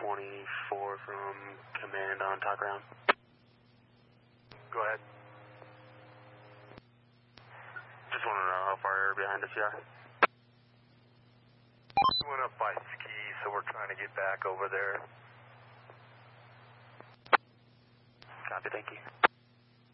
24 from command on top ground. Go ahead. Just want to know how far behind us you are. We went up by ski, so we're trying to get back over there. Copy, thank you.